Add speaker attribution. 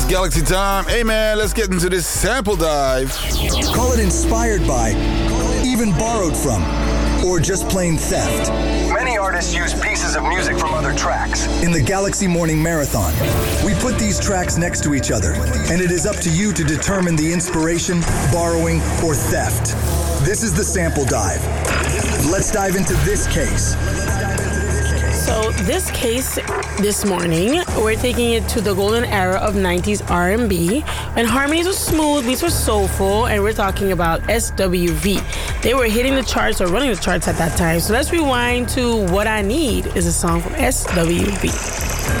Speaker 1: Galaxy time. Hey man, let's get into this sample dive.
Speaker 2: Call it inspired by, even borrowed from, or just plain theft.
Speaker 3: Many artists use pieces of music from other tracks.
Speaker 2: In the Galaxy Morning Marathon, we put these tracks next to each other, and it is up to you to determine the inspiration, borrowing, or theft. This is the sample dive. Let's dive into this case.
Speaker 4: So this case this morning, we're taking it to the golden era of 90s R&B, when harmonies were smooth, beats were soulful, and we're talking about SWV. They were hitting the charts or running the charts at that time. So let's rewind to What I Need is a song from SWV.